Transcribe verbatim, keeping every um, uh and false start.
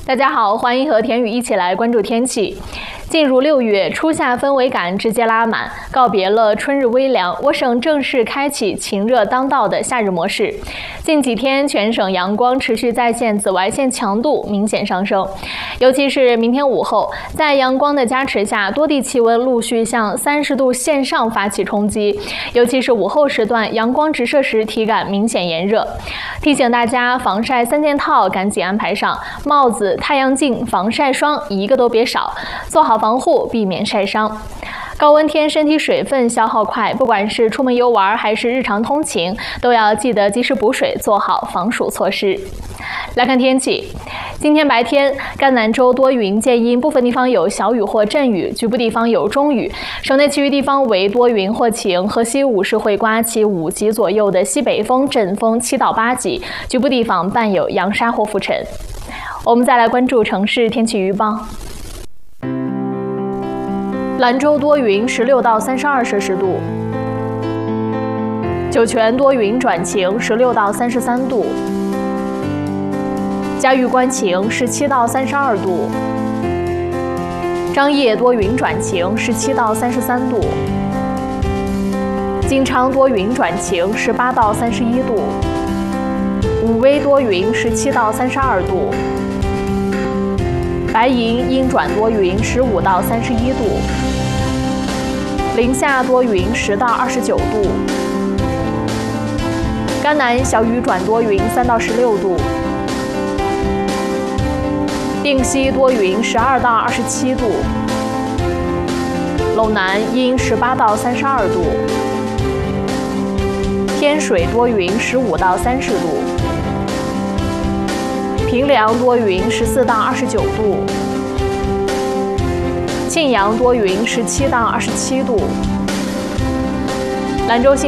大家好，欢迎和田宇一起来关注天气。进入六月，初夏氛围感直接拉满，告别了春日微凉，我省正式开启晴热当道的夏日模式。近几天，全省阳光持续在线，紫外线强度明显上升，尤其是明天午后，在阳光的加持下，多地气温陆续向三十度线上发起冲击，尤其是午后时段，阳光直射时体感明显炎热。提醒大家，防晒三件套赶紧安排上，帽子、太阳镜、防晒霜一个都别少，做好防护，避免晒伤。高温天，身体水分消耗快，不管是出门游玩还是日常通勤，都要记得及时补水，做好防暑措施。来看天气，今天白天，甘南州多云见阴，部分地方有小雨或阵雨，局部地方有中雨。省内其余地方为多云或晴，河西午时会刮起五级左右的西北风，阵风七到八级，局部地方伴有扬沙或浮尘。我们再来关注城市天气预报。兰州多云，十六到三十二摄氏度；酒泉多云转晴，十六到三十三度；嘉峪关晴，十七到三十二度；张掖多云转晴，十七到三十三度；金昌多云转晴，十八到三十一度；武威多云，十七到三十二度；白银阴转多云，十五到三十一度；临夏多云，十到二十九度；甘南小雨转多云，三到十六度；定西多云，十二到二十七度；陇南阴，十八到三十二度；天水多云，十五到三十度；平凉多云，十四到二十九度；庆阳多云，十七到二十七度；兰州新